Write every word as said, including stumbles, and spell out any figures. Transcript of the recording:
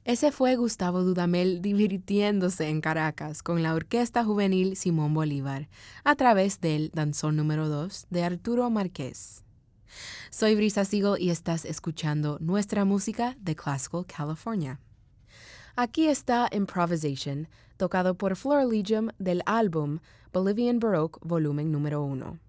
Ese fue Gustavo Dudamel divirtiéndose en Caracas con la Orquesta Juvenil Simón Bolívar a través del Danzón número dos de Arturo Márquez. Soy Brisa Siegel y estás escuchando nuestra música de Classical California. Aquí está Improvisation, tocado por Florilegium del álbum Bolivian Baroque volumen número uno.